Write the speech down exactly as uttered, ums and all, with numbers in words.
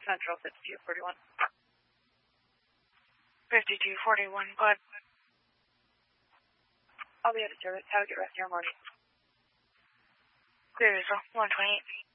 Central, fifty-two forty-one. fifty-two forty-one, bud. I'll be out of service. Have a good rest of your morning. Clear, one twenty-eight.